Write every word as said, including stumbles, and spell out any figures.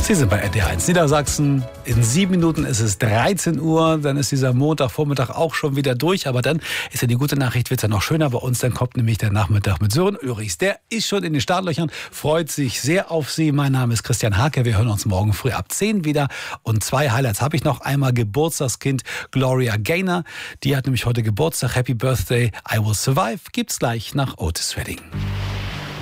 Sie sind bei R T L eins Niedersachsen. In sieben Minuten ist es dreizehn Uhr. Dann ist dieser Montagvormittag auch schon wieder durch. Aber dann ist ja die gute Nachricht, wird es ja noch schöner bei uns. Dann kommt nämlich der Nachmittag mit Sören Ulrichs. Der ist schon in den Startlöchern, freut sich sehr auf Sie. Mein Name ist Christian Hake. Wir hören uns morgen früh ab zehn wieder. Und zwei Highlights habe ich noch. Einmal Geburtstagskind Gloria Gaynor. Die hat nämlich heute Geburtstag. Happy Birthday, I Will Survive. Gibt's gleich nach Otis Redding.